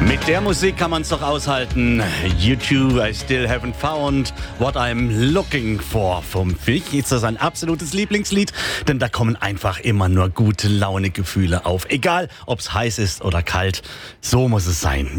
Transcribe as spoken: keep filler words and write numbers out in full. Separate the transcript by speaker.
Speaker 1: Mit der Musik kann man es doch aushalten. U two, I still haven't found what I'm looking for. Für mich ist das ein absolutes Lieblingslied, denn da kommen einfach immer nur gute Laune-Gefühle auf. Egal, ob es heiß ist oder kalt, so muss es sein.